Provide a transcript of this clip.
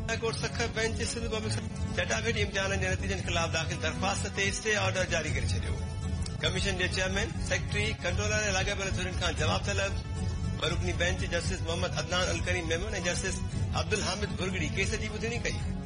Court Sukkur bench Sindh public चटाभेटी इम्तिहान जे नतीजनि ख़िलाफ़ दाख़िल दरख़्वास्त ते स्टे ऑर्डर जारी करे छॾियो। कमीशन जे चेयरमैन, सेक्रेटरी, कंट्रोलर ऐं लाॻापियल धुरियुनि खां जवाब तलब। बरुकनी बेंच जस्टिस मोहम्मद अदनान अल करीम मेमन ऐं जस्टिस अब्दुल हामिद भुरगड़ी केस जी ॿुधणी कई।